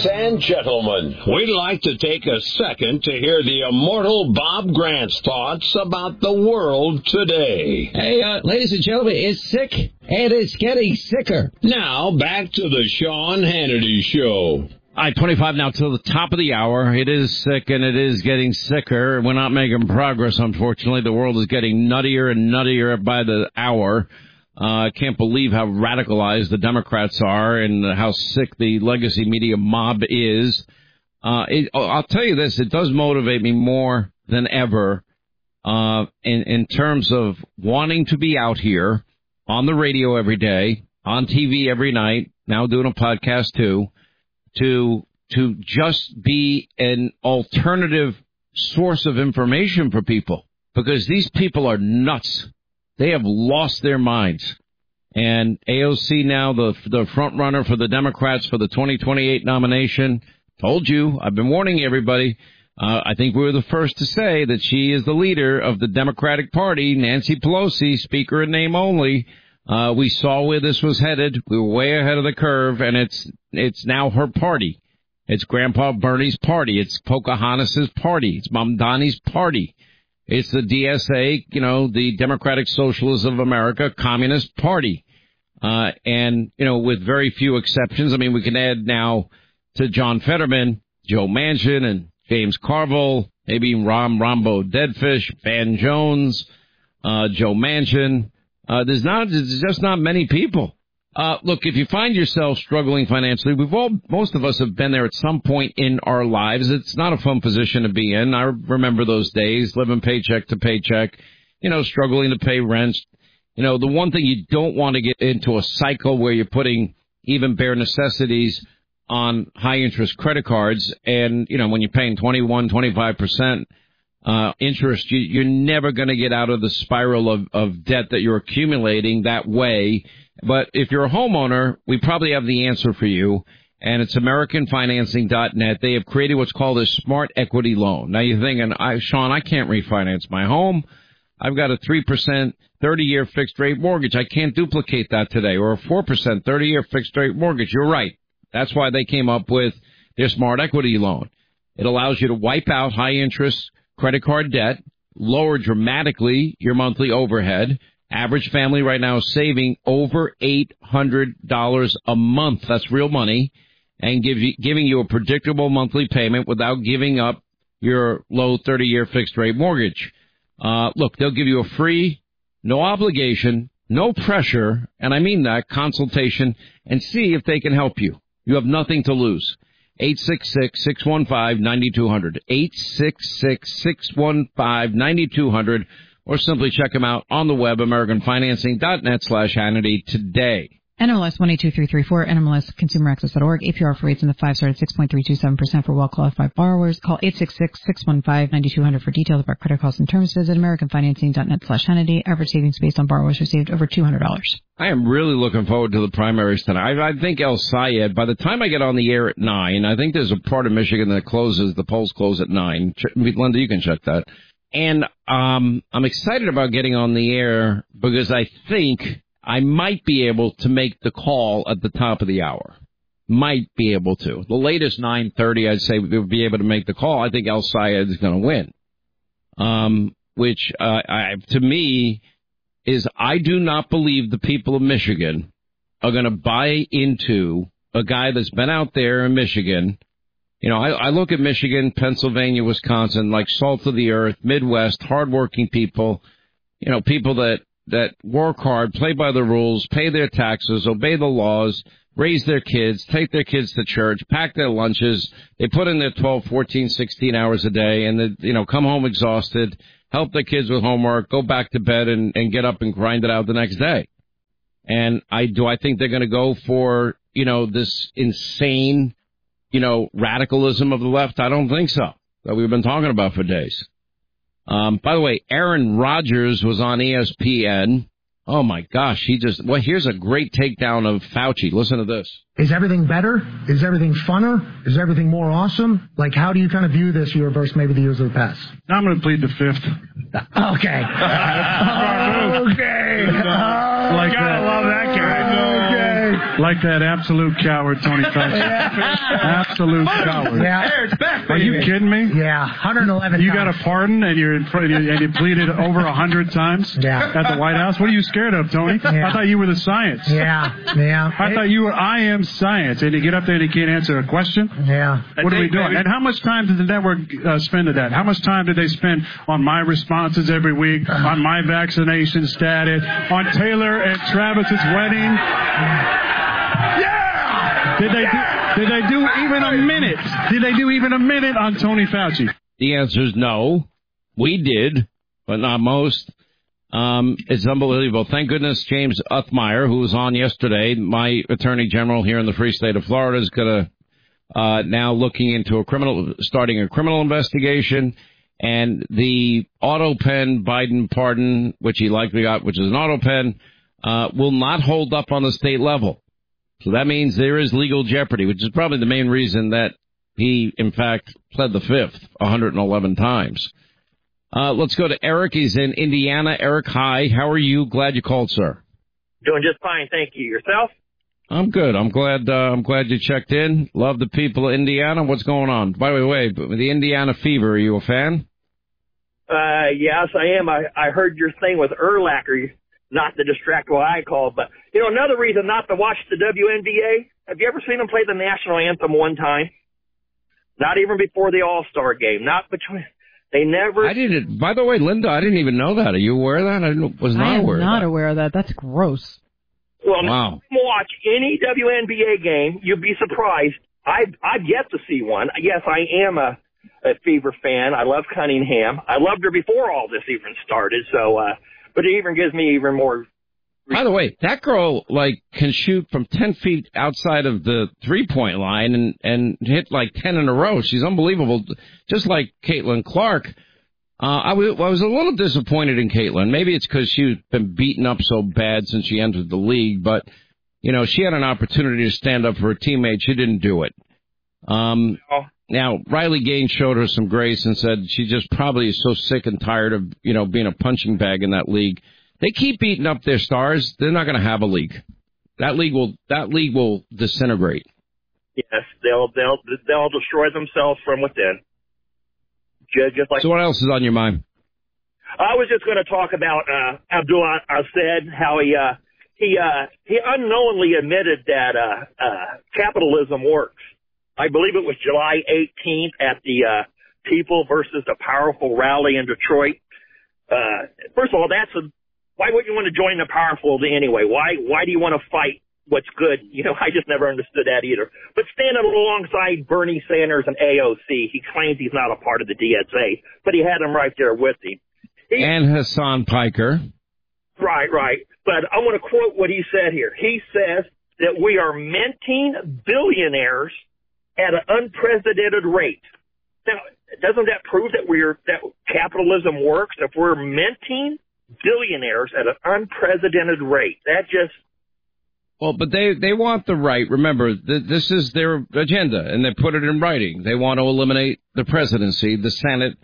and gentlemen, we'd like to take a second to hear the immortal Bob Grant's thoughts about the world today. Hey, ladies and gentlemen, it's sick, and it's getting sicker. Now, back to the Sean Hannity Show. 25 now till the top of the hour. It is sick, and it is getting sicker. We're not making progress, unfortunately. The world is getting nuttier and nuttier by the hour. I can't believe how radicalized the Democrats are and how sick the legacy media mob is. I'll tell you this, it does motivate me more than ever in terms of wanting to be out here on the radio every day, on TV every night, now doing a podcast too, to just be an alternative source of information for people, because these people are nuts. They have lost their minds. And AOC now, the front runner for the Democrats for the 2028 nomination, told you, I've been warning everybody. I think we were the first to say that she is the leader of the Democratic Party, Nancy Pelosi, speaker in name only. We saw where this was headed. We were way ahead of the curve, and it's now her party. It's Grandpa Bernie's party. It's Pocahontas's party. It's Mamdani's party. It's the DSA, the Democratic Socialists of America Communist Party. And, with very few exceptions, I mean, we can add now to John Fetterman, Joe Manchin, and James Carville, maybe Rombo Deadfish, Van Jones, Joe Manchin. There's just not many people. Look, if you find yourself struggling financially, most of us have been there at some point in our lives. It's not a fun position to be in. I remember those days, living paycheck to paycheck, struggling to pay rent. The one thing you don't want to get into a cycle where you're putting even bare necessities on high interest credit cards. And, when you're paying 25% interest, you're never going to get out of the spiral of debt that you're accumulating that way. But if you're a homeowner, we probably have the answer for you, and it's AmericanFinancing.net. They have created what's called a smart equity loan. Now you're thinking, Sean, I can't refinance my home. I've got a 3% 30-year fixed-rate mortgage. I can't duplicate that today. Or a 4% 30-year fixed-rate mortgage. You're right. That's why they came up with their smart equity loan. It allows you to wipe out high-interest credit card debt, lower dramatically your monthly overhead. Average family right now is saving over $800 a month. That's real money. And giving you a predictable monthly payment without giving up your low 30-year fixed-rate mortgage. Look, they'll give you a free, no obligation, no pressure, and I mean that, consultation, and see if they can help you. You have nothing to lose. 866-615-9200. 866-615-9200. Or simply check them out on the web, AmericanFinancing.net/Hannity today. NMLS 122334, NMLSConsumerAccess.org. APR for rates in the 5 started 6.327% for well-qualified borrowers. Call 866-615-9200 for details about credit costs and terms. Visit AmericanFinancing.net/Hannity. Average savings based on borrowers received over $200. I am really looking forward to the primaries tonight. I think El Sayed, by the time I get on the air at 9, I think there's a part of Michigan that the polls close at 9. Linda, you can check that. And I'm excited about getting on the air because I think I might be able to make the call at the top of the hour. Might be able to. The latest 9:30, I'd say we'll be able to make the call. I think El Sayed is going to win. Which, to me, is I do not believe the people of Michigan are going to buy into a guy that's been out there in Michigan. I look at Michigan, Pennsylvania, Wisconsin, like salt of the earth, Midwest, hardworking people, people that work hard, play by the rules, pay their taxes, obey the laws, raise their kids, take their kids to church, pack their lunches. They put in their 12, 14, 16 hours a day and, come home exhausted, help their kids with homework, go back to bed and get up and grind it out the next day. And I think they're going to go for, this insane, radicalism of the left? I don't think so. That we've been talking about for days. By the way, Aaron Rodgers was on ESPN. Oh, my gosh. Here's a great takedown of Fauci. Listen to this. Is everything better? Is everything funner? Is everything more awesome? Like, how do you kind of view this year versus maybe the years of the past? I'm going to plead the fifth. Okay. Okay. Gotta love that guy. Like that absolute coward, Tony Fauci. Absolute coward. Yeah. Are you kidding me? Yeah, 111 You times. got a pardon and you pleaded over 100 times at the White House? What are you scared of, Tony? Yeah. I thought you were the science. Yeah. I thought you were I am science, and you get up there and you can't answer a question? Yeah. What are we doing? And how much time did the network spend at that? How much time did they spend on my responses every week, on my vaccination status, on Taylor and Travis's wedding? Yeah! Did they do even a minute? Did they do even a minute on Tony Fauci? The answer is no. We did, but not most. It's unbelievable. Thank goodness James Uthmeyer, who was on yesterday, my attorney general here in the free state of Florida, is going to now looking into starting a criminal investigation, and the auto pen Biden pardon, which he likely got, which is an auto pen, will not hold up on the state level. So that means there is legal jeopardy, which is probably the main reason that he, in fact, pled the fifth 111 times. Let's go to Eric. He's in Indiana. Eric, hi. How are you? Glad you called, sir. Doing just fine, thank you. Yourself? I'm good. I'm glad you checked in. Love the people of Indiana. What's going on? By the way, the Indiana Fever, are you a fan? Yes, I am. I heard your thing with Urlacher, not to distract what I called, but, another reason not to watch the WNBA, have you ever seen them play the national anthem one time? Not even before the All-Star game, not between... They never... I didn't... By the way, Linda, I didn't even know that. Are you aware of that? I was not aware of that. I am not aware of that. That's gross. Well, wow. Watch any WNBA game, you'd be surprised. I've yet to see one. Yes, I am a Fever fan. I love Cunningham. I loved her before all this even started, so... but it even gives me even more... By the way, that girl, can shoot from 10 feet outside of the three-point line and hit 10 in a row. She's unbelievable. Just like Caitlin Clark. I was a little disappointed in Caitlin. Maybe it's because she's been beaten up so bad since she entered the league. But, she had an opportunity to stand up for her teammate. She didn't do it. Now, Riley Gaines showed her some grace and said she just probably is so sick and tired of, being a punching bag in that league. They keep beating up their stars. They're not going to have a league. That league will disintegrate. Yes, they'll destroy themselves from within. Just like. So what else is on your mind? I was just going to talk about Abdul Assad, how he unknowingly admitted that capitalism works. I believe it was July 18th at the People versus the Powerful rally in Detroit. First of all, why would you want to join the powerful anyway? Why do you want to fight what's good? I just never understood that either. But standing alongside Bernie Sanders and AOC, he claims he's not a part of the DSA, but he had him right there with him. And Hassan Piker. Right. But I want to quote what he said here. He says that we are minting billionaires at an unprecedented rate. Now, doesn't that prove that that capitalism works? If we're minting billionaires at an unprecedented rate, but they want the right. Remember, this is their agenda, and they put it in writing. They want to eliminate the presidency, the Senate,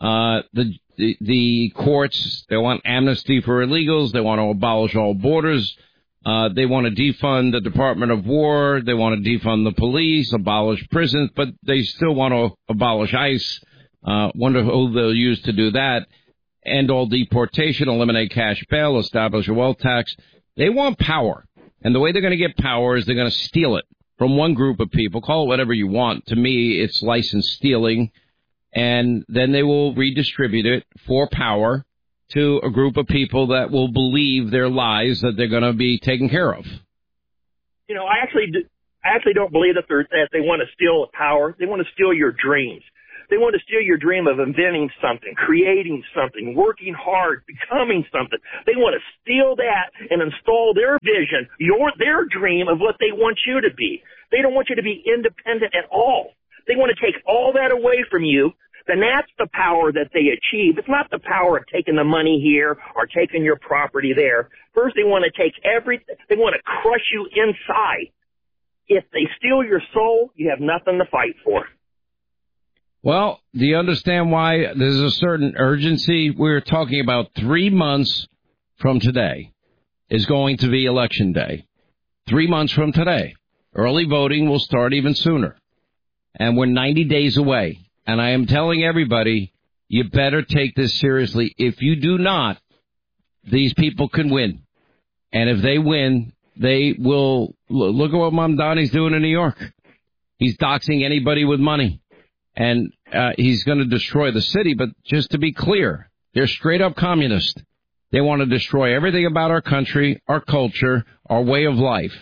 the courts. They want amnesty for illegals. They want to abolish all borders. They want to defund the Department of War. They want to defund the police, abolish prisons, but they still want to abolish ICE. Wonder who they'll use to do that. End all deportation, eliminate cash bail, establish a wealth tax. They want power. And the way they're going to get power is they're going to steal it from one group of people. Call it whatever you want. To me, it's license stealing. And then they will redistribute it for power to a group of people that will believe their lies that they're going to be taken care of. I actually don't believe that they want to steal power. They want to steal your dreams. They want to steal your dream of inventing something, creating something, working hard, becoming something. They want to steal that and install their vision, their dream of what they want you to be. They don't want you to be independent at all. They want to take all that away from you. Then that's the power that they achieve. It's not the power of taking the money here or taking your property there. First, they want to take everything. They want to crush you inside. If they steal your soul, you have nothing to fight for. Well, do you understand why there's a certain urgency? We're talking about 3 months from today is going to be election day. 3 months from today. Early voting will start even sooner. And we're 90 days away. And I am telling everybody, you better take this seriously. If you do not, these people can win. And if they win, they will. Look at what Mamdani's doing in New York. He's doxing anybody with money. And he's going to destroy the city. But just to be clear, they're straight up communist. They want to destroy everything about our country, our culture, our way of life.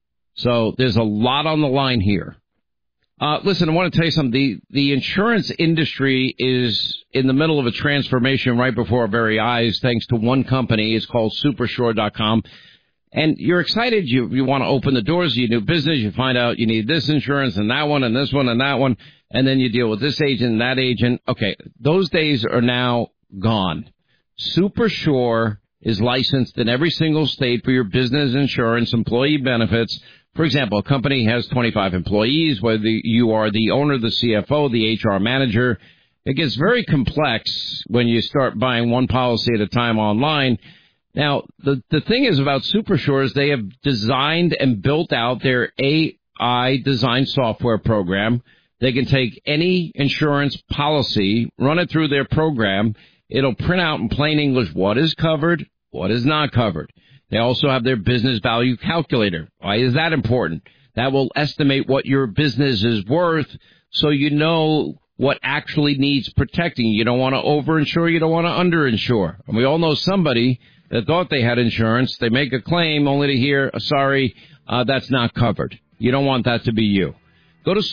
So there's a lot on the line here. Listen, I want to tell you something. The insurance industry is in the middle of a transformation right before our very eyes, thanks to one company. It's called Supersure.com. And you're excited. You want to open the doors to your new business. You find out you need this insurance and that one and this one and that one. And then you deal with this agent and that agent. Okay, those days are now gone. Supersure is licensed in every single state for your business insurance, employee benefits. For example, a company has 25 employees, whether you are the owner, the CFO, the HR manager. It gets very complex when you start buying one policy at a time online. Now, the thing is about Supersure is they have designed and built out their AI design software program. They can take any insurance policy, run it through their program. It'll print out in plain English what is covered, what is not covered. They also have their business value calculator. Why is that important? That will estimate what your business is worth so you know what actually needs protecting. You don't want to overinsure. You don't want to underinsure. And we all know somebody that thought they had insurance. They make a claim only to hear, sorry, that's not covered. You don't want that to be you. Go to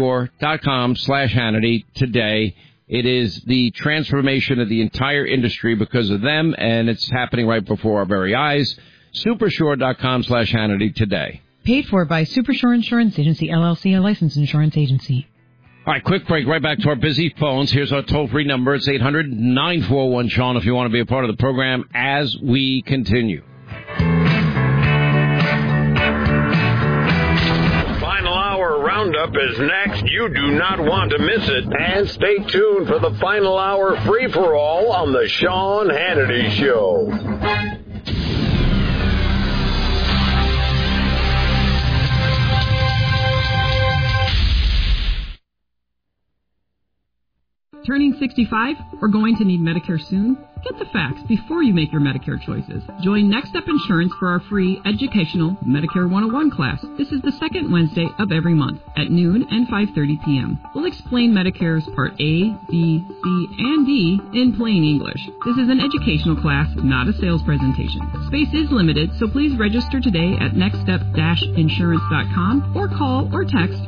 Supersure.com/Hannity today. It is the transformation of the entire industry because of them, and it's happening right before our very eyes. Supersure.com/Hannity today. Paid for by Supersure Insurance Agency, LLC, a licensed insurance agency. All right, quick break. Right back to our busy phones. Here's our toll-free number. It's 800-941-SEAN if you want to be a part of the program as we continue. Roundup is next. You do not want to miss it. And stay tuned for the final hour free-for-all on the Sean Hannity Show. Turning 65 or going to need Medicare soon? Get the facts before you make your Medicare choices. Join Next Step Insurance for our free educational Medicare 101 class. This is the second Wednesday of every month at noon and 5:30 p.m. We'll explain Medicare's Part A, B, C, and D in plain English. This is an educational class, not a sales presentation. Space is limited, so please register today at nextstep-insurance.com or call or text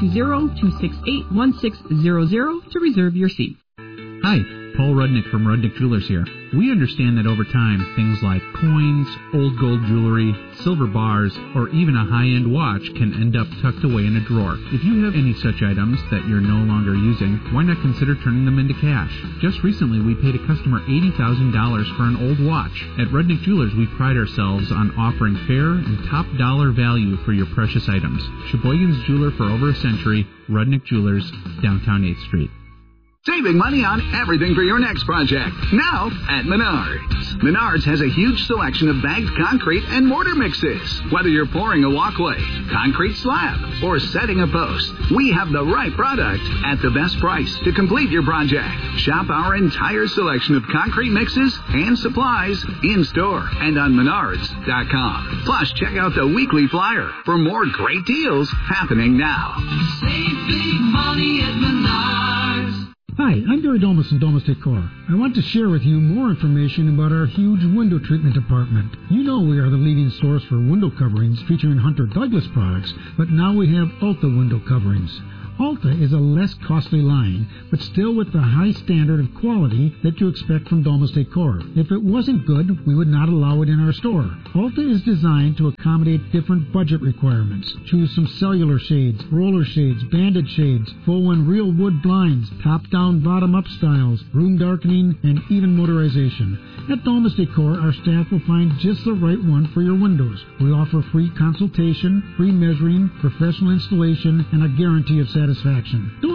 920-268-1600 to reserve your seat. Hi, Paul Rudnick from Rudnick Jewelers here. We understand that over time, things like coins, old gold jewelry, silver bars, or even a high-end watch can end up tucked away in a drawer. If you have any such items that you're no longer using, why not consider turning them into cash? Just recently, we paid a customer $80,000 for an old watch. At Rudnick Jewelers, we pride ourselves on offering fair and top dollar value for your precious items. Sheboygan's jeweler for over a century, Rudnick Jewelers, downtown 8th Street. Saving money on everything for your next project. Now at Menards. Menards has a huge selection of bagged concrete and mortar mixes. Whether you're pouring a walkway, concrete slab, or setting a post, we have the right product at the best price to complete your project. Shop our entire selection of concrete mixes and supplies in store and on Menards.com. Plus, check out the weekly flyer for more great deals happening now. Save big money at Menards. Hi, I'm Gary Domas from Domas Decor. I want to share with you more information about our huge window treatment department. You know we are the leading source for window coverings featuring Hunter Douglas products, but now we have Alta window coverings. Alta is a less costly line, but still with the high standard of quality that you expect from Domas Decor. If it wasn't good, we would not allow it in our store. Alta is designed to accommodate different budget requirements. Choose some cellular shades, roller shades, banded shades, faux and real wood blinds, top-down, bottom-up styles, room darkening, and even motorization. At Domas Decor, our staff will find just the right one for your windows. We offer free consultation, free measuring, professional installation, and a guarantee of satisfaction. Don't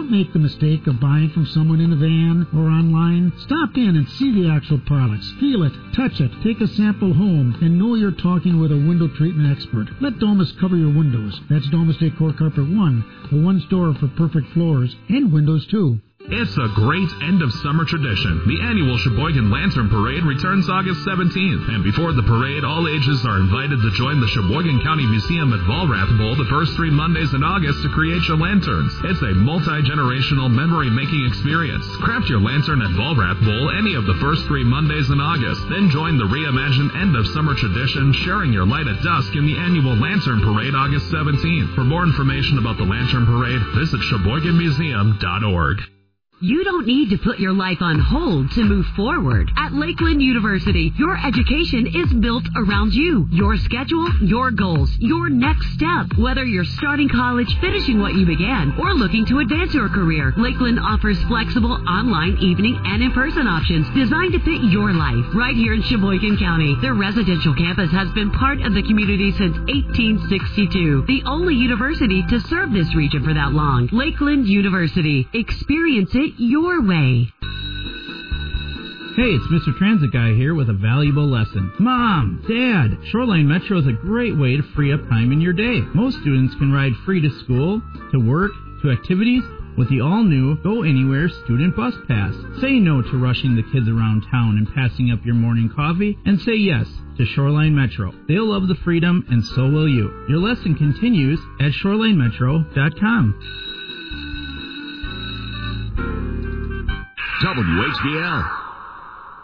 Don't make the mistake of buying from someone in a van or online. Stop in and see the actual products. Feel it, touch it, take a sample home, and know you're talking with a window treatment expert. Let Domus cover your windows. That's Domus Decor Carpet One, the one store for perfect floors and windows too. It's a great end-of-summer tradition. The annual Sheboygan Lantern Parade returns August 17th. And before the parade, all ages are invited to join the Sheboygan County Museum at Vollrath Bowl the first 3 Mondays in August to create your lanterns. It's a multi-generational memory-making experience. Craft your lantern at Vollrath Bowl any of the first 3 Mondays in August. Then join the reimagined end-of-summer tradition, sharing your light at dusk in the annual Lantern Parade August 17th. For more information about the Lantern Parade, visit SheboyganMuseum.org. You don't need to put your life on hold to move forward. At Lakeland University, your education is built around you, your schedule, your goals, your next step. Whether you're starting college, finishing what you began, or looking to advance your career, Lakeland offers flexible online, evening, and in-person options designed to fit your life. Right here in Sheboygan County, their residential campus has been part of the community since 1862. The only university to serve this region for that long. Lakeland University. Experience it your way. Hey, it's Mr. Transit Guy here with a valuable lesson. Mom, Dad, Shoreline Metro is a great way to free up time in your day. Most students can ride free to school, to work, to activities with the all-new Go Anywhere Student Bus Pass. Say no to rushing the kids around town and passing up your morning coffee, and say yes to Shoreline Metro. They'll love the freedom, and so will you. Your lesson continues at ShorelineMetro.com. WHBL.